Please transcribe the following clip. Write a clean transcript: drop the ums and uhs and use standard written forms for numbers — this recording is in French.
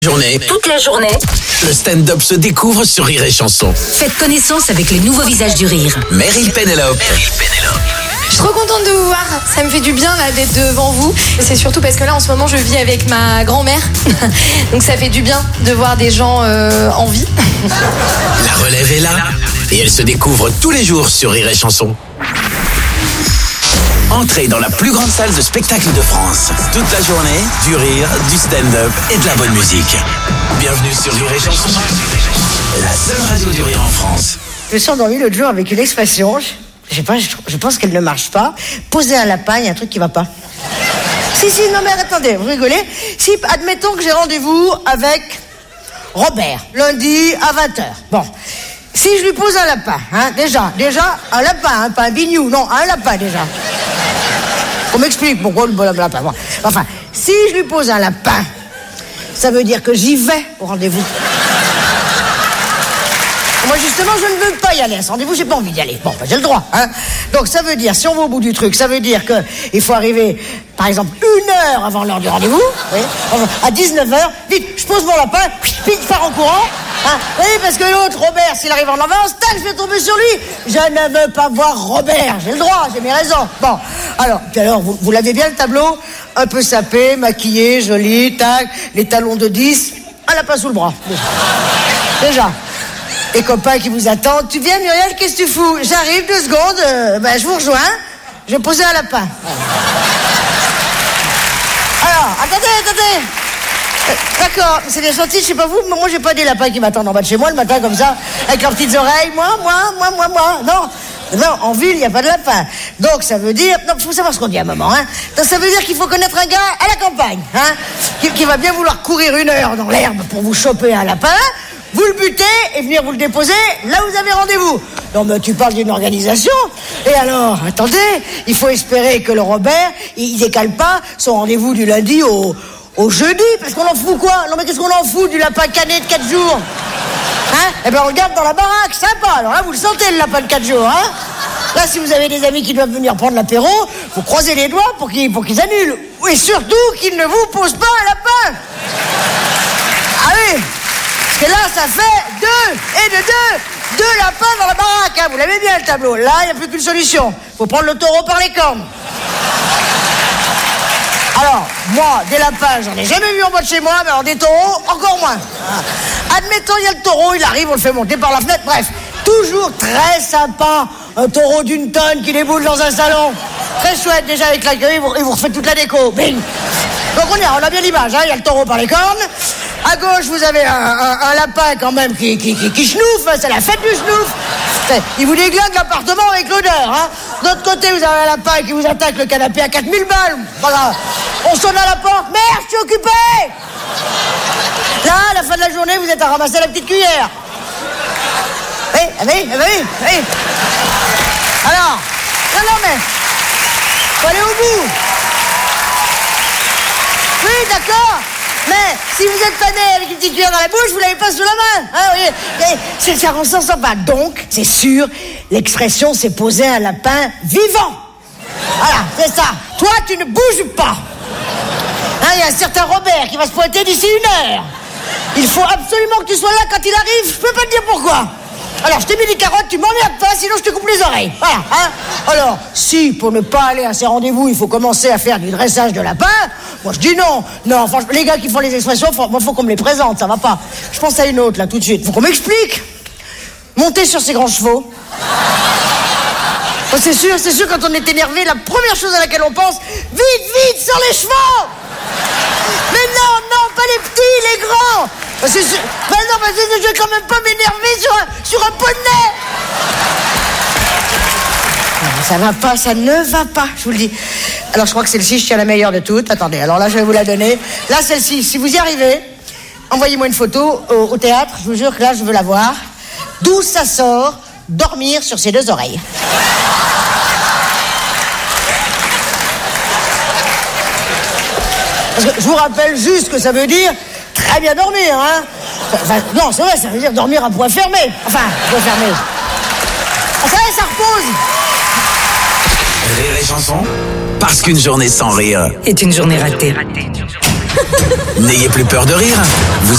Journée. Toute la journée. Le stand-up se découvre sur Rire et Chanson. Faites connaissance avec les nouveaux visages du rire. Meryl Pénélope. Je suis trop contente de vous voir, ça me fait du bien là d'être devant vous. C'est surtout parce que là en ce moment je vis avec ma grand-mère. Donc ça fait du bien de voir des gens en vie. La relève est là et elle se découvre tous les jours sur Rire et Chanson. Entrez dans la plus grande salle de spectacle de France. Toute la journée, du rire, du stand-up et de la bonne musique. Bienvenue sur Rire et Chanson. La seule radio du rire en France. Je me suis endormie l'autre jour avec une expression, je sais pas, je pense qu'elle ne marche pas. Poser un lapin, il y a un truc qui va pas. Si, non mais attendez, vous rigolez. Si, admettons que j'ai rendez-vous avec Robert, lundi à 20h. Bon, si je lui pose un lapin, déjà, un lapin, pas un bignou, non, un lapin déjà. On m'explique pourquoi le lapin. Bon. Enfin, si je lui pose un lapin, ça veut dire que j'y vais au rendez-vous. Moi, justement, je ne veux pas y aller à ce rendez-vous, j'ai pas envie d'y aller. Bon, j'ai le droit, Donc, ça veut dire, si on va au bout du truc, ça veut dire qu'il faut arriver, par exemple, 1 heure avant l'heure du rendez-vous, oui, à 19h, vite, je pose mon lapin, vite, je pars en courant, Oui, parce que l'autre, Robert, s'il arrive en avance, tac, je vais tomber sur lui. Je ne veux pas voir Robert, j'ai le droit, j'ai mes raisons. Bon, alors, vous l'avez bien le tableau, un peu sapé, maquillé, joli, tac, les talons de 10, un lapin sous le bras. Déjà. Les copains qui vous attendent. Tu viens, Muriel, qu'est-ce que tu fous? J'arrive, 2 secondes, je vous rejoins. Je vais poser un lapin. Alors, attendez. D'accord, c'est bien gentil, je sais pas vous, mais moi j'ai pas des lapins qui m'attendent en bas de chez moi le matin comme ça, avec leurs petites oreilles. Moi. Non, en ville, il n'y a pas de lapin. Donc ça veut dire... Non, il faut savoir ce qu'on dit à un moment, Donc ça veut dire qu'il faut connaître un gars à la campagne, qui va bien vouloir courir 1 heure dans l'herbe pour vous choper un lapin, vous le butez et venir vous le déposer là où vous avez rendez-vous. Non mais tu parles d'une organisation. Et alors, attendez, il faut espérer que le Robert, il décale pas son rendez-vous du lundi au jeudi, parce qu'on en fout quoi? Non mais qu'est-ce qu'on en fout du lapin cané de 4 jours? Eh ben on le garde dans la baraque, sympa. Alors là vous le sentez le lapin de 4 jours, Là si vous avez des amis qui doivent venir prendre l'apéro, vous croisez les doigts pour qu'ils annulent. Et surtout qu'ils ne vous posent pas un lapin. Ah oui, parce que là ça fait 2 lapins dans la baraque, Vous l'avez bien le tableau. Là il n'y a plus qu'une solution, faut prendre le taureau par les cornes. Alors, moi, des lapins, j'en ai jamais vu en bas de chez moi, mais alors des taureaux, encore moins. Admettons, il y a le taureau, il arrive, on le fait monter par la fenêtre, bref. Toujours très sympa, un taureau d'1 tonne qui déboule dans un salon. Très chouette, déjà avec l'accueil, et vous refait toute la déco. Bing. Donc on a bien l'image, il y a le taureau par les cornes. À gauche, vous avez un lapin quand même qui chenouffe, c'est la fête du chenouf. Il vous déglingue l'appartement avec l'odeur, De l'autre côté, vous avez un lapin qui vous attaque le canapé à 4000 balles. Voilà. On sonne à la porte. Merde, je suis occupé. Là, à la fin de la journée, vous êtes à ramasser la petite cuillère. Oui. Alors, non, mais faut aller au bout. Oui, d'accord. Mais si vous êtes pané avec une petite cuillère dans la bouche, vous l'avez pas sous la main. Ça rend ça sympa. Donc, c'est sûr, l'expression c'est poser un lapin vivant. Voilà, c'est ça. Toi, tu ne bouges pas. Il y a un certain Robert qui va se pointer d'ici 1 heure. Il faut absolument que tu sois là quand il arrive. Je peux pas te dire pourquoi. Alors, je t'ai mis des carottes, tu m'emmerdes pas, sinon je te coupe les oreilles. Voilà, Alors, si pour ne pas aller à ces rendez-vous, il faut commencer à faire du dressage de lapin, moi je dis non. Non, franchement, les gars qui font les expressions, faut qu'on me les présente, ça va pas. Je pense à une autre, là, tout de suite. Faut qu'on m'explique. Monter sur ces grands chevaux. C'est sûr, quand on est énervé, la première chose à laquelle on pense, vite, sur les chevaux. Mais non, pas les petits, les grands. C'est sûr. Mais non, je vais quand même pas m'énerver sur un poney. Ça va pas, ça ne va pas, je vous le dis. Alors je crois que celle-ci, je tiens la meilleure de toutes. Attendez, alors là je vais vous la donner. Là celle-ci, si vous y arrivez, envoyez-moi une photo au théâtre, je vous jure que là je veux la voir. D'où ça sort, dormir sur ses 2 oreilles. Parce que je vous rappelle juste que ça veut dire très bien dormir, non, c'est vrai, ça veut dire dormir à poing fermé. Enfin, poing fermé. Ça repose. Rire et Chanson, parce qu'une journée sans rire est une journée ratée. N'ayez plus peur de rire. Vous